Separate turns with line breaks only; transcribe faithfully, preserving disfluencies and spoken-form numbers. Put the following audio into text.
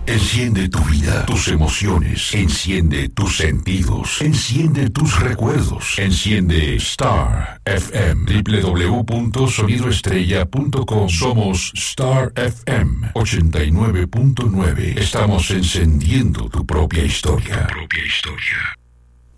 Enciende tu vida, tus emociones. Enciende tus sentidos. Enciende tus recuerdos. Enciende Star F M. doble u doble u doble u punto sonido estrella punto com. Somos Star F M ochenta y nueve punto nueve. Estamos encendiendo tu propia historia. Tu propia historia.